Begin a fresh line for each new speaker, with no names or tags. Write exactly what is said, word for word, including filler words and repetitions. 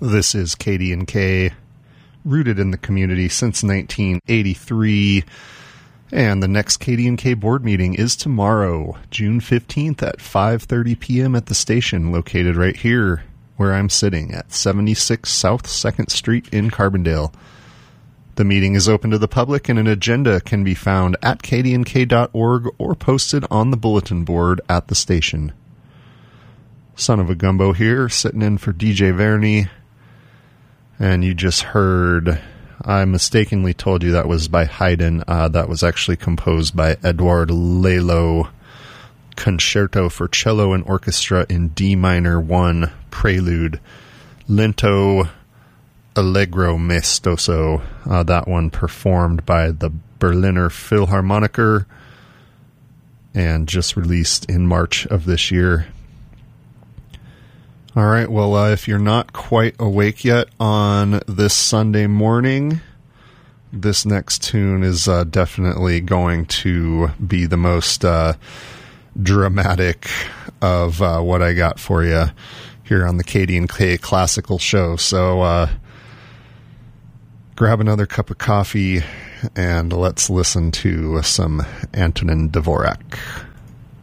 This is K D and K, rooted in the community since nineteen eighty-three, and the next K D and K board meeting is tomorrow, June fifteenth at five thirty p.m. at the station located right here where I'm sitting at seventy-six South second Street in Carbondale. The meeting is open to the public, and an agenda can be found at k d n k dot org or posted on the bulletin board at the station. Son of a Gumbo here, sitting in for D J Verney. And you just heard, I mistakenly told you that was by Haydn. Uh, that was actually composed by Edouard Lalo, Concerto for Cello and Orchestra in D minor one, Prelude, Lento Allegro Maestoso. Uh, that one performed by the Berliner Philharmoniker and just released in March of this year. All right, well, uh, if you're not quite awake yet on this Sunday morning, this next tune is uh, definitely going to be the most uh, dramatic of uh, what I got for you here on the K D and K Classical Show. So uh, grab another cup of coffee and let's listen to some Antonin Dvorak.